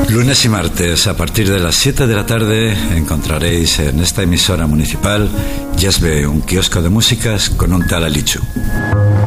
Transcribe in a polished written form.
Lunes y martes, a partir de las 7 de la tarde, encontraréis en esta emisora municipal Yasbe, un kiosco de músicas con un tal Alichu.